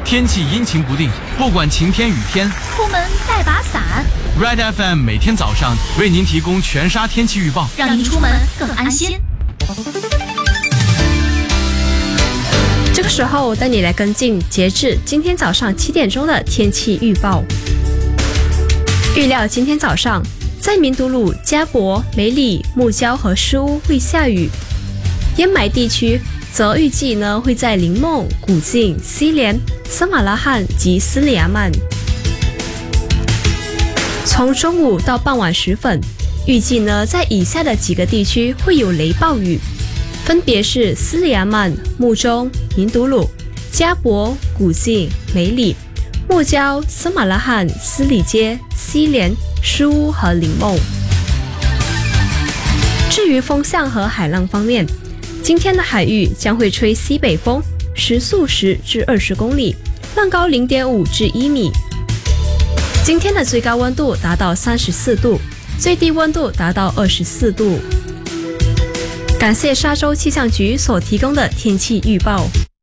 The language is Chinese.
天气阴晴不定，不管晴天雨天， 出门带把伞。 Red FM 每天早上为您提供全沙天气预报， 让您出门更安心。 这个时候带你来跟进截至今天早上7点钟的天气预报。预料今天早上在明都鲁、嘉博、梅里、木礁和诗屋会下雨，沿海地区则预计呢会在林梦、古晋、西连、斯马拉罕及斯里亚曼。从中午到傍晚时分，预计呢在以下的几个地区会有雷暴雨，分别是斯里亚曼、木中、明都鲁、嘉博、古晋、梅里、木礁、斯马拉罕、斯里街、西连、诗屋和林梦。至于风向和海浪方面，今天的海域将会吹西北风，时速10至20公里，浪高0.5至1米。今天的最高温度达到34度，最低温度达到24度。感谢沙洲气象局所提供的天气预报。